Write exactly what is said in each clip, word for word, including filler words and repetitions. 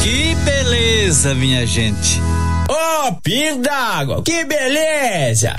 Que beleza, minha gente. Ô, oh, pingo d'água, que beleza!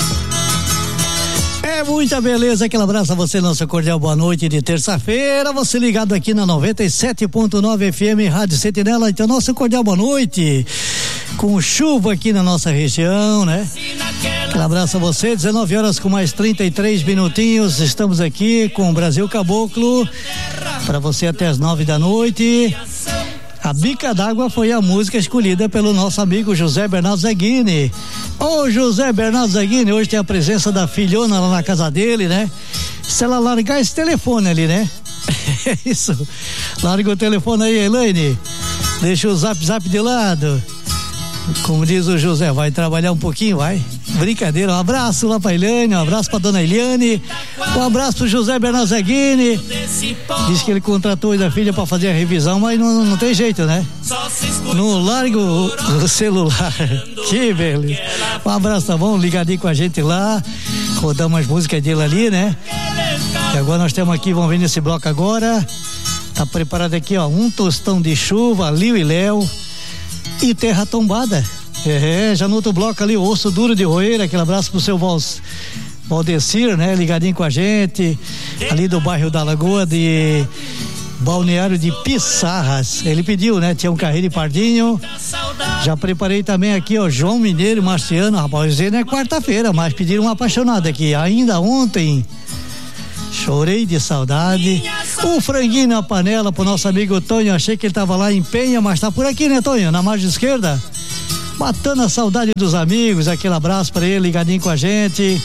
É muita beleza, aquele abraço a você, nosso cordial boa noite de terça-feira, você ligado aqui na noventa e sete ponto nove F M, Rádio Sentinela, então nosso cordial boa noite, com chuva aqui na nossa região, né? Aquele abraço a você, dezenove horas com mais trinta e três minutinhos, estamos aqui com o Brasil Caboclo, para você até as nove da noite. A Bica d'Água foi a música escolhida pelo nosso amigo José Bernardo Zaghini. Ô José Bernardo Zaghini, hoje tem a presença da filhona lá na casa dele, né? Se ela largar esse telefone ali, né? É isso. Larga o telefone aí, Elaine. Deixa o zap zap de lado. Como diz o José, vai trabalhar um pouquinho, vai. Brincadeira, um abraço lá pra Eliane, um abraço pra dona Eliane, um abraço pro José Bernardo Zaghini. Diz que ele contratou a filha pra fazer a revisão, mas não, não tem jeito, né? Não larga o, o celular. Que beleza. Um abraço, tá bom? Ligadinho com a gente lá. Rodamos as músicas dele ali, né? E agora nós estamos aqui, vamos ver nesse bloco agora. Tá preparado aqui, ó, um tostão de chuva, Liu e Léo e Terra Tombada. É, já no outro bloco ali, o Osso Duro de Roeira, aquele abraço pro seu Val, Valdecir, né? Ligadinho com a gente, ali do bairro da Lagoa de Balneário de Pissarras. Ele pediu, né? Tinha um carreiro de Pardinho. Já preparei também aqui, ó, João Mineiro, Marciano, rapaz, não é quarta-feira, mas pediram uma apaixonada aqui, ainda ontem. Chorei de saudade. Um franguinho na panela pro nosso amigo Tonho. Achei que ele tava lá em Penha, mas tá por aqui, né, Tonho? Na margem esquerda. Matando a saudade dos amigos. Aquele abraço pra ele, ligadinho com a gente.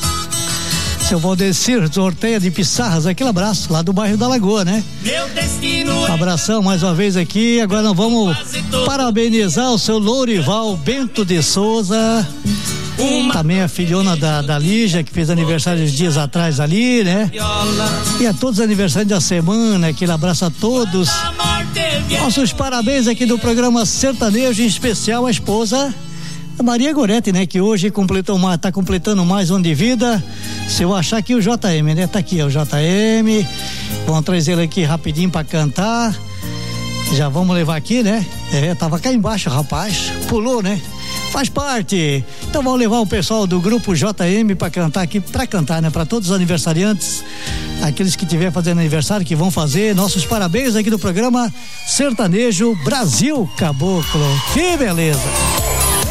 Seu Valdecir Sorteia de Pissarras. Aquele abraço lá do bairro da Lagoa, né? Um abração mais uma vez aqui. Agora nós vamos parabenizar o seu Lourival Bento de Souza. Também a filhona da, da Lígia, que fez aniversário dias atrás ali, né? E a todos os aniversários da semana, aquele abraço a todos. Nossos parabéns aqui do programa Sertanejo, em especial a esposa a Maria Goretti, né? Que hoje completou uma, tá completando mais um de vida. Se eu achar aqui o J M, né? Tá aqui, ó, o J M. Vamos trazer ele aqui rapidinho pra cantar. Já vamos levar aqui, né? É, tava cá embaixo, rapaz. Pulou, né? Faz parte. Então vamos levar o pessoal do grupo J M para cantar aqui, para cantar, né? Para todos os aniversariantes, aqueles que tiver fazendo aniversário, que vão fazer nossos parabéns aqui do programa Sertanejo Brasil Caboclo. Que beleza!